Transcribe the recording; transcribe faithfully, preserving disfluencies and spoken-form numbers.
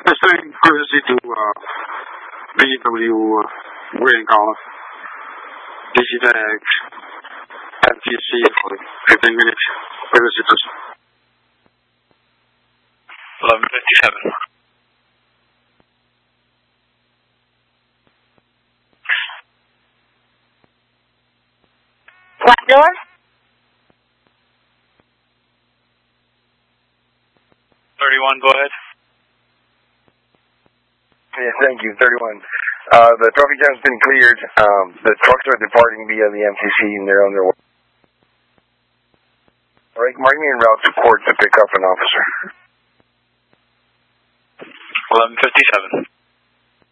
Restoring courtesy to uh, B W uh, Green Golf, D C tag, M T C for fifteen minutes. Courtesy person. eleven fifty-seven. What door? thirty-one, go ahead. Yeah, thank you. thirty-one. Uh, the traffic jam's been cleared. Um, the trucks are departing via the M T C and they're on their way. All right, mark me en route to court to pick up an officer. eleven fifty-seven.